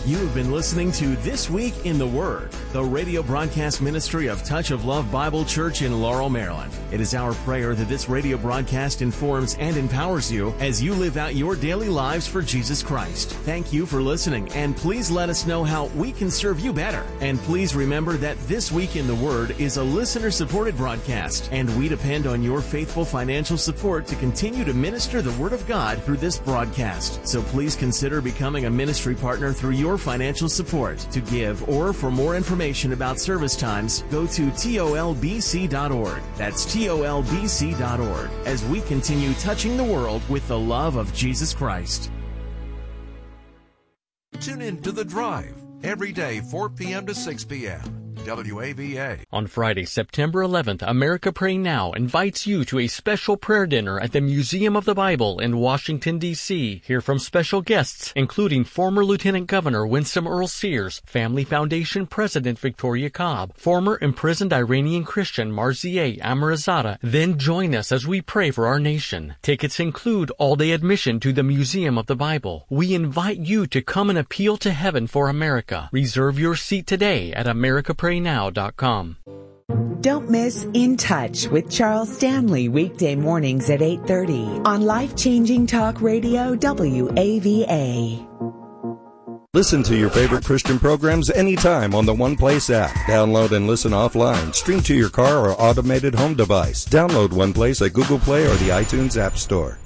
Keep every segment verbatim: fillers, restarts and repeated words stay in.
You have been listening to This Week in the Word, the radio broadcast ministry of Touch of Love Bible Church in Laurel, Maryland. It is our prayer that this radio broadcast informs and empowers you as you live out your daily lives for Jesus Christ. Thank you for listening, and please let us know how we can serve you better. And please remember that This Week in the Word is a listener-supported broadcast, and we depend on your faithful financial support to continue to minister the Word of God through this broadcast. So please consider becoming a ministry partner through your financial support. To give or for more information about service times, go to T O L B C dot org. That's T O L B C dot org as we continue touching the world with the love of Jesus Christ. Tune in to The Drive every day, four p.m. to six p.m. W A V A. On Friday, September eleventh, America Pray Now invites you to a special prayer dinner at the Museum of the Bible in Washington, D C Hear from special guests, including former Lieutenant Governor Winsome Earl Sears, Family Foundation President Victoria Cobb, former imprisoned Iranian Christian Marzieh Amirzadeh. Then join us as we pray for our nation. Tickets include all-day admission to the Museum of the Bible. We invite you to come and appeal to heaven for America. Reserve your seat today at america pray now dot com. Don't miss In Touch with Charles Stanley weekday mornings at eight thirty on Life-Changing Talk Radio W A V A. Listen to your favorite Christian programs anytime on the One Place app. Download and listen offline. Stream to your car or automated home device. Download One Place at Google Play or the iTunes App Store.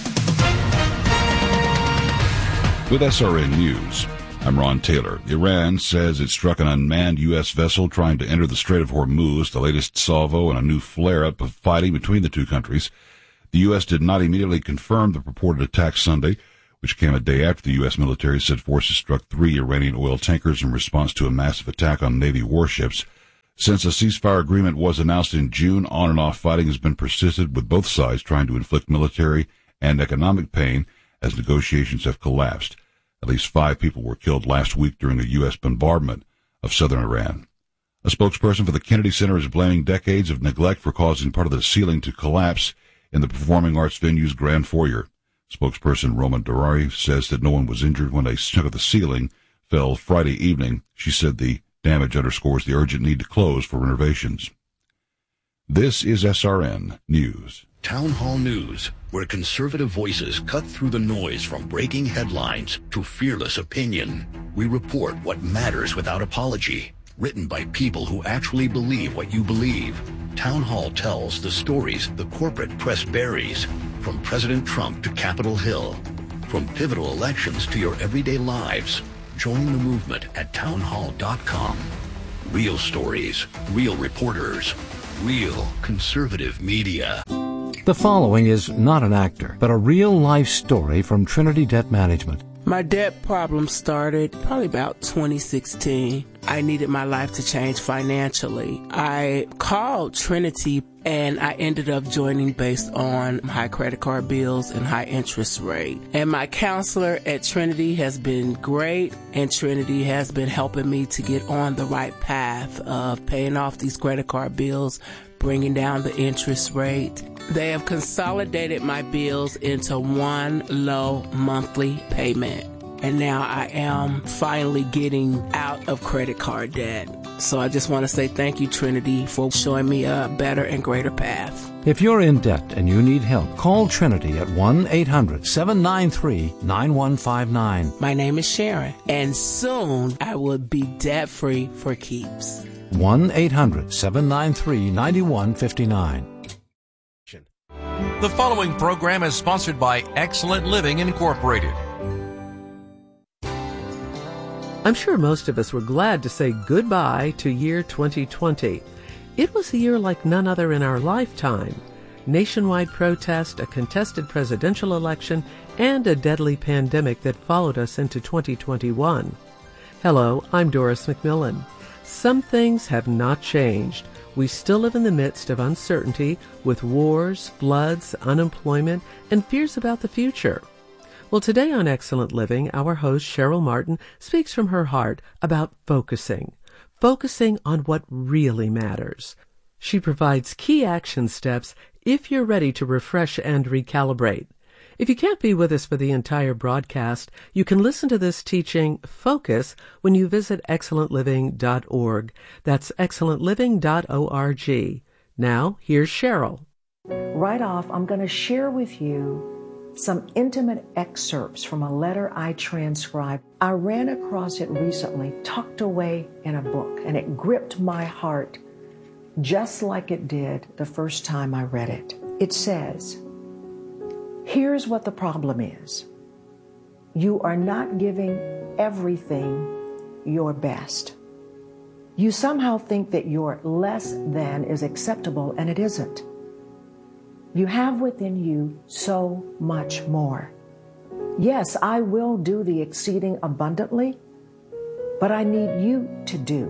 With S R N News, I'm Ron Taylor. Iran says it struck an unmanned U S vessel trying to enter the Strait of Hormuz, the latest salvo in a new flare-up of fighting between the two countries. The U S did not immediately confirm the purported attack Sunday, which came a day after the U S military said forces struck three Iranian oil tankers in response to a massive attack on Navy warships. Since a ceasefire agreement was announced in June, on-and-off fighting has been persisted, with both sides trying to inflict military and economic pain as negotiations have collapsed. At least five people were killed last week during a U S bombardment of southern Iran. A spokesperson for the Kennedy Center is blaming decades of neglect for causing part of the ceiling to collapse in the performing arts venue's grand foyer. Spokesperson Roma Durari says that no one was injured when a chunk of the ceiling fell Friday evening. She said the damage underscores the urgent need to close for renovations. This is S R N News. Town Hall News, where conservative voices cut through the noise from breaking headlines to fearless opinion. We report what matters without apology, written by people who actually believe what you believe. Town Hall tells the stories the corporate press buries, from President Trump to Capitol Hill, from pivotal elections to your everyday lives. Join the movement at town hall dot com. Real stories, real reporters, real conservative media. The following is not an actor, but a real-life story from Trinity Debt Management. My debt problem started probably about twenty sixteen. I needed my life to change financially. I called Trinity and I ended up joining based on high credit card bills and high interest rate. And my counselor at Trinity has been great, and Trinity has been helping me to get on the right path of paying off these credit card bills, bringing down the interest rate. They have consolidated my bills into one low monthly payment. And now I am finally getting out of credit card debt. So I just want to say thank you, Trinity, for showing me a better and greater path. If you're in debt and you need help, call Trinity at one eight hundred seven nine three nine one five nine. My name is Sharon, and soon I will be debt-free for keeps. one eight hundred seven nine three nine one five nine. The following program is sponsored by Excellent Living Incorporated. I'm sure most of us were glad to say goodbye to year twenty twenty. It was a year like none other in our lifetime. Nationwide protest, a contested presidential election, and a deadly pandemic that followed us into twenty twenty-one. Hello, I'm Doris McMillan. Some things have not changed. We still live in the midst of uncertainty with wars, floods, unemployment, and fears about the future. Well, today on Excellent Living, our host, Cheryl Martin, speaks from her heart about focusing. Focusing on what really matters. She provides key action steps if you're ready to refresh and recalibrate. If you can't be with us for the entire broadcast, you can listen to this teaching Focus when you visit excellent living dot org. That's excellent living dot org. Now, here's Cheryl. Right off, I'm going to share with you some intimate excerpts from a letter I transcribed. I ran across it recently, tucked away in a book, and it gripped my heart just like it did the first time I read it. It says, "Here's what the problem is. You are not giving everything your best. You somehow think that your less than is acceptable, and it isn't. You have within you so much more. Yes, I will do the exceeding abundantly, but I need you to do.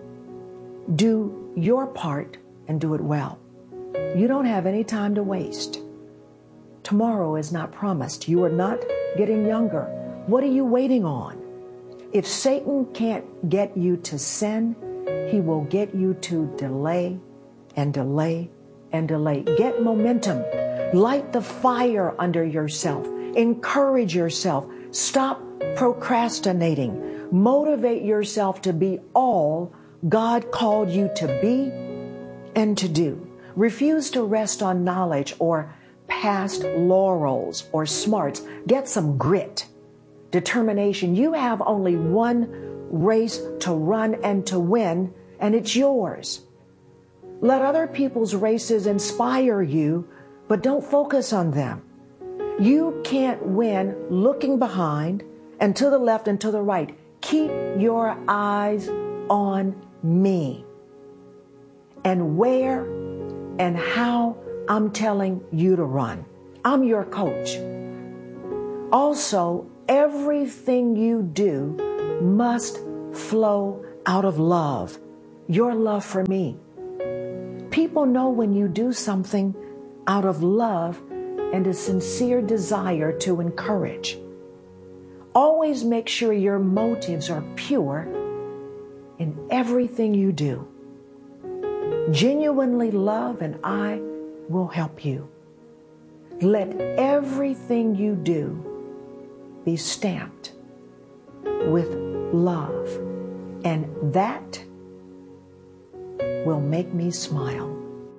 Do your part and do it well. You don't have any time to waste. Tomorrow is not promised. You are not getting younger. What are you waiting on? If Satan can't get you to sin, he will get you to delay and delay and delay. Get momentum. Light the fire under yourself. Encourage yourself. Stop procrastinating. Motivate yourself to be all God called you to be and to do. Refuse to rest on knowledge or past laurels or smarts. Get some grit, determination. You have only one race to run and to win, and it's yours. Let other people's races inspire you, but don't focus on them. You can't win looking behind and to the left and to the right. Keep your eyes on me and where and how I'm telling you to run. I'm your coach. Also, everything you do must flow out of love, your love for me. People know when you do something out of love and a sincere desire to encourage. Always make sure your motives are pure in everything you do. Genuinely love, and I will help you. Let everything you do be stamped with love, and that will make me smile."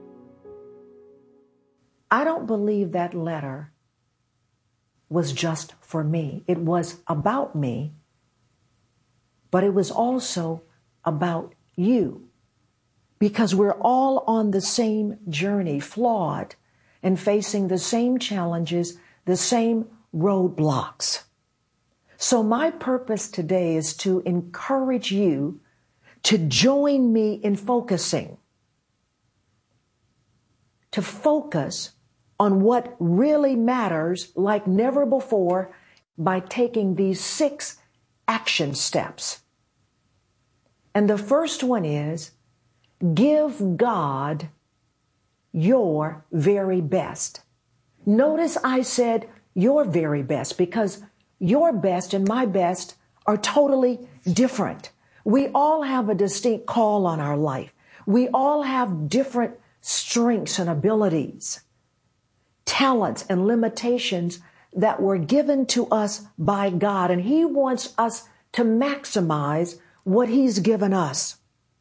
I don't believe that letter was just for me. It was about me, but it was also about you, because we're all on the same journey, flawed and facing the same challenges, the same roadblocks. So my purpose today is to encourage you to join me in focusing, to focus on what really matters like never before by taking these six action steps. And the first one is, give God your very best. Notice I said your very best, because your best and my best are totally different. We all have a distinct call on our life. We all have different strengths and abilities, talents and limitations that were given to us by God, and He wants us to maximize what He's given us.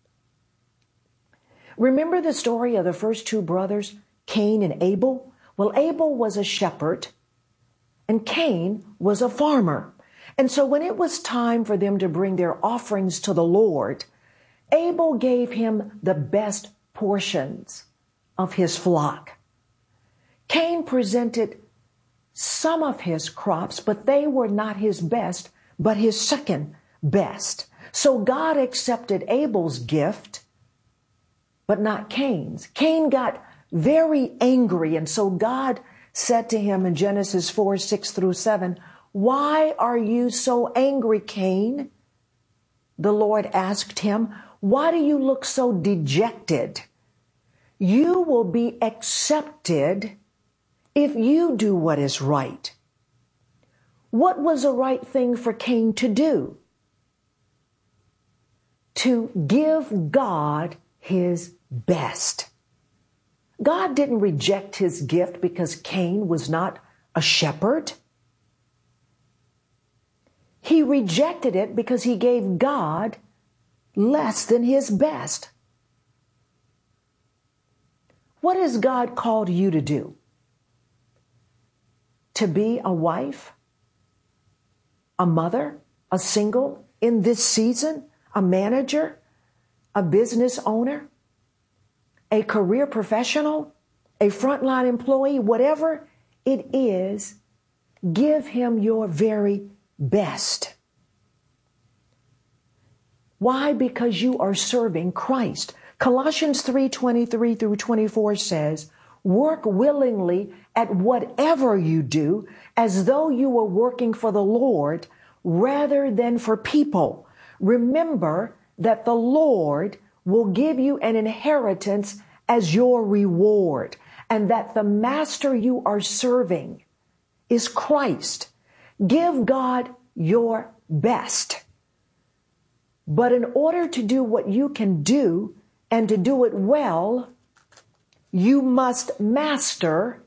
Remember the story of the first two brothers, Cain and Abel? Well, Abel was a shepherd and Cain was a farmer. And so when it was time for them to bring their offerings to the Lord, Abel gave him the best portions of his flock. Cain presented some of his crops, but they were not his best, but his second best. So God accepted Abel's gift, but not Cain's. Cain got very angry, and so God said to him in Genesis four, six through seven, "Why are you so angry, Cain?" The Lord asked him, "Why do you look so dejected? You will be accepted if you do what is right." What was the right thing for Cain to do? To give God his best. God didn't reject his gift because Cain was not a shepherd. He rejected it because he gave God less than his best. What has God called you to do? To be a wife, a mother, a single in this season, a manager, a business owner, a career professional, a frontline employee, whatever it is, give him your very best. Why? Because you are serving Christ. Colossians three twenty-three through twenty-four says, work willingly at whatever you do as though you were working for the Lord rather than for people. Remember that the Lord will give you an inheritance as your reward, and that the master you are serving is Christ. Give God your best. But in order to do what you can do and to do it well, you must master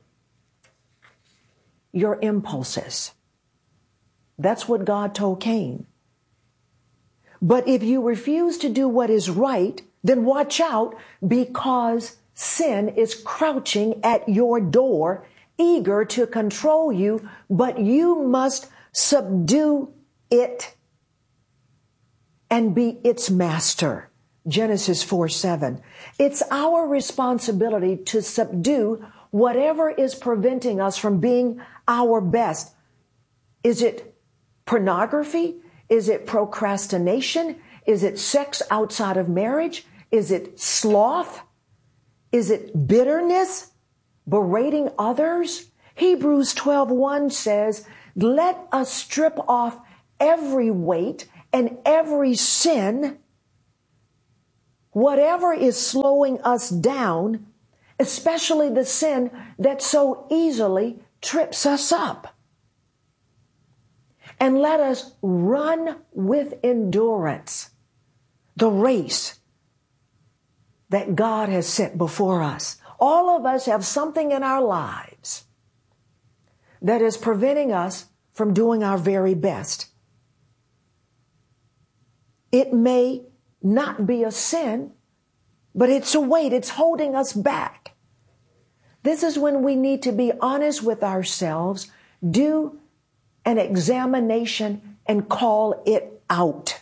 your impulses. That's what God told Cain. But if you refuse to do what is right, then watch out, because sin is crouching at your door, eager to control you, but you must subdue it and be its master. Genesis four seven. It's our responsibility to subdue whatever is preventing us from being our best. Is it pornography? Is it procrastination? Is it sex outside of marriage? Is it sloth? Is it bitterness? Berating others? Hebrews twelve one says, let us strip off every weight and every sin, whatever is slowing us down, especially the sin that so easily trips us up. And let us run with endurance the race that God has set before us. All of us have something in our lives that is preventing us from doing our very best. It may not be a sin, but it's a weight. It's holding us back. This is when we need to be honest with ourselves, do an examination, and call it out.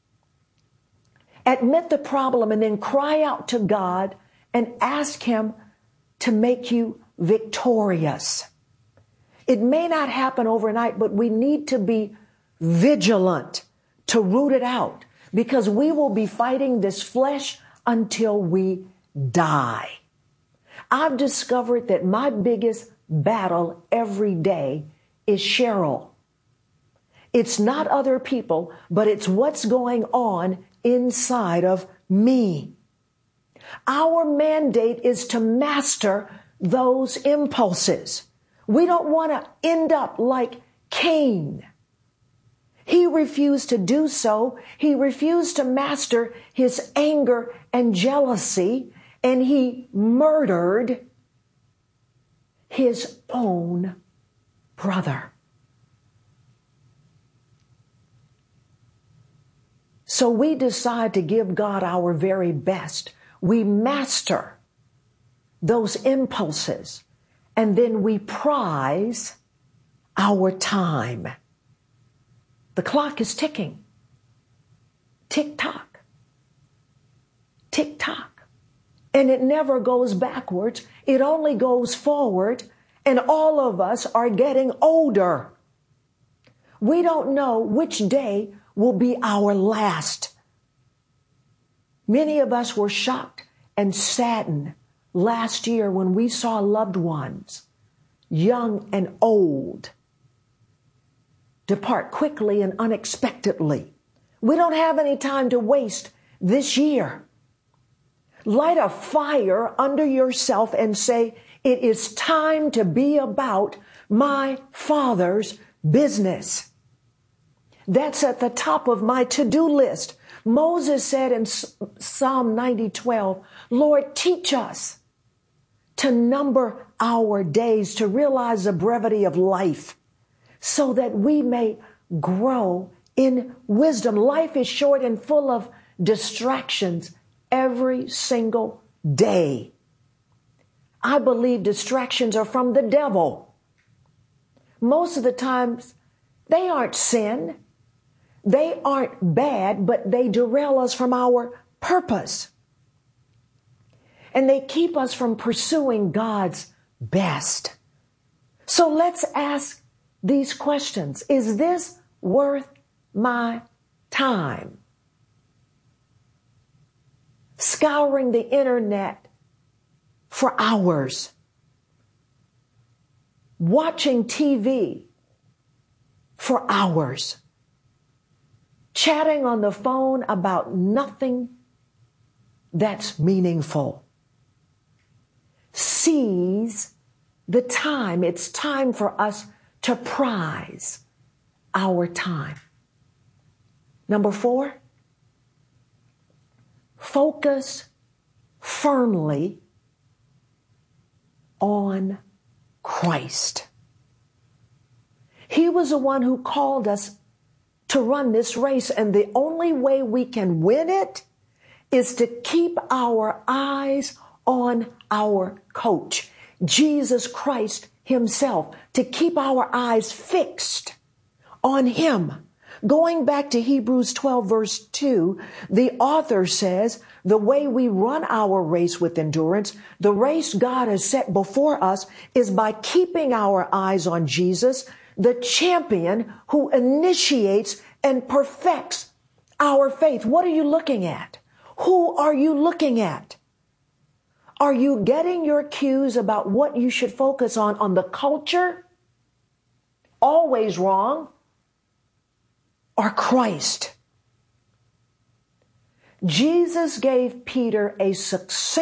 Admit the problem and then cry out to God and ask Him to make you victorious. It may not happen overnight, but we need to be vigilant to root it out, because we will be fighting this flesh until we die. I've discovered that my biggest battle every day is Cheryl. It's not other people, but it's what's going on inside of me. Our mandate is to master those impulses. We don't want to end up like Cain. He refused to do so. He refused to master his anger and jealousy, and he murdered his own brother. So we decide to give God our very best. We master those impulses, and then we prize our time. The clock is ticking. Tick tock. Tick tock. And it never goes backwards. It only goes forward. And all of us are getting older. We don't know which day will be our last. Many of us were shocked and saddened last year when we saw loved ones, young and old, depart quickly and unexpectedly. We don't have any time to waste this year. Light a fire under yourself and say, it is time to be about my Father's business. That's at the top of my to-do list. Moses said in Psalm ninety twelve, Lord, teach us to number our days, to realize the brevity of life, so that we may grow in wisdom. Life is short and full of distractions every single day. I believe distractions are from the devil. Most of the times, they aren't sin. They aren't bad, but they derail us from our purpose. And they keep us from pursuing God's best. So let's ask these questions. Is this worth my time? Scouring the internet for hours. Watching T V for hours. Chatting on the phone about nothing that's meaningful. Seize the time. It's time for us to prize our time. Number four, focus firmly on Christ. He was the one who called us to run this race, and the only way we can win it is to keep our eyes on our coach, Jesus Christ himself, to keep our eyes fixed on him. Going back to Hebrews twelve verse two, the author says, the way we run our race with endurance, the race God has set before us, is by keeping our eyes on Jesus, the champion who initiates and perfects our faith. What are you looking at? Who are you looking at? Are you getting your cues about what you should focus on on the culture? Always wrong. Or Christ? Jesus gave Peter a succinct